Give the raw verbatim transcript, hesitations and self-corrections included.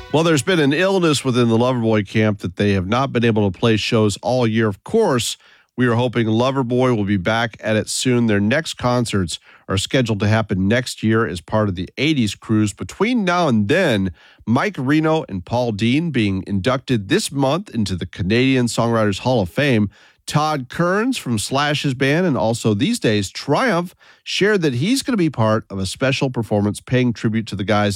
Well, there's been an illness within the Loverboy camp that they have not been able to play shows all year. Of course, we are hoping Loverboy will be back at it soon. Their next concerts are scheduled to happen next year as part of the eighties cruise. Between now and then, Mike Reno and Paul Dean being inducted this month into the Canadian Songwriters Hall of Fame. Todd Kearns from Slash's band and also these days Triumph shared that he's going to be part of a special performance paying tribute to the guys